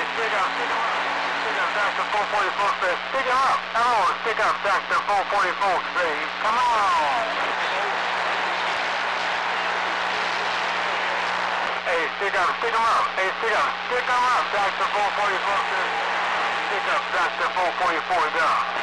Stick up, stick up. Stick up, Dr. 444 says, stick him up. Come on, stick up, Dr. 444 says, come on. Hey, stick up, stick him up. Hey, stick up, Dr. 444 says, stick up, Dr. 444 down.